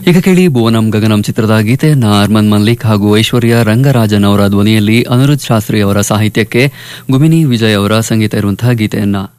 ಈಗ ಕೇಳಿ ಭುವನಂ ಗಗನಂ ಚಿತ್ರದ ಗೀತೆಯನ್ನ ಅರ್ಮನ್ ಮಲ್ಲಿಕ್ ಹಾಗೂ ಐಶ್ವರ್ಯ ರಂಗರಾಜನ್ ಅವರ ಧ್ವನಿಯಲ್ಲಿ ಅನಿರುದ್ಧ್ ಶಾಸ್ತ್ರಿ ಅವರ ಸಾಹಿತ್ಯಕ್ಕೆ ಗುಮಿನಿ ವಿಜಯ್ ಅವರ ಸಂಗೀತ ಇರುವಂತಹ ಗೀತೆಯನ್ನ